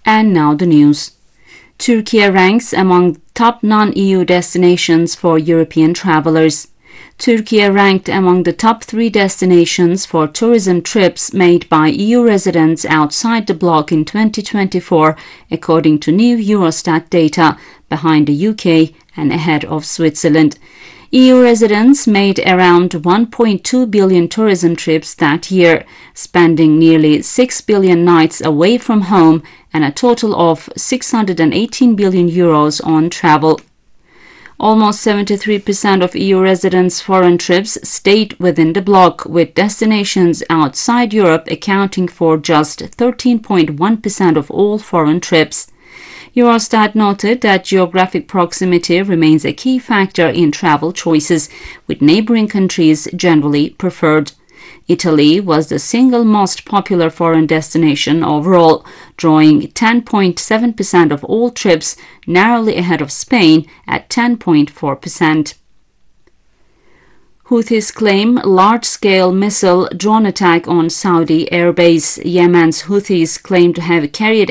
And now the news. Turkey ranks among top non-EU destinations for European travelers. Turkey ranked among the top 3 destinations for tourism trips made by EU residents outside the bloc in 2024, according to new Eurostat data, behind the UK and ahead of Switzerland. EU residents made around 1.2 billion tourism trips that year, spending nearly 6 billion nights away from home and a total of 618 billion euros on travel. Almost 73% of EU residents' foreign trips stayed within the bloc, with destinations outside Europe accounting for just 13.1% of all foreign trips. Eurostat noted that geographic proximity remains a key factor in travel choices, with neighboring countries generally preferred. Italy was the single most popular foreign destination overall, drawing 10.7% of all trips, narrowly ahead of Spain at 10.4%. Houthis claim large-scale missile drone attack on Saudi airbase. Yemen's Houthis claim to have carried